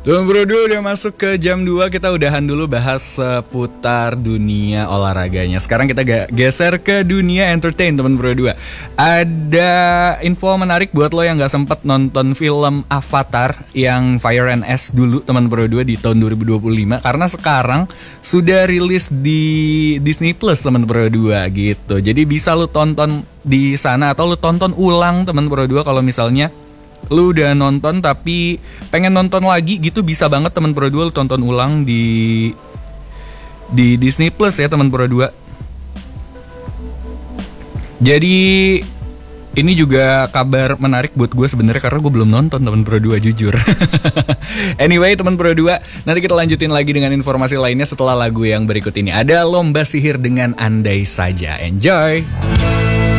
Tuan Bro 2 udah masuk ke jam 2. Kita udahan dulu bahas seputar dunia olahraganya. Sekarang kita geser ke dunia entertain, teman Bro 2. Ada info menarik buat lo yang gak sempet nonton film Avatar yang Fire and Ash dulu, teman Bro 2, di tahun 2025. Karena sekarang sudah rilis di Disney Plus, teman Bro 2 gitu. Jadi bisa lo tonton di sana atau lo tonton ulang, teman Bro 2, kalau misalnya lu udah nonton tapi pengen nonton lagi gitu, bisa banget teman Pro 2 lu tonton ulang di Disney Plus ya teman Pro 2. Jadi ini juga kabar menarik buat gue sebenarnya karena gue belum nonton teman Pro 2 jujur. Anyway teman Pro 2, nanti kita lanjutin lagi dengan informasi lainnya setelah lagu yang berikut ini. Ada Lomba Sihir dengan Andai Saja. Enjoy.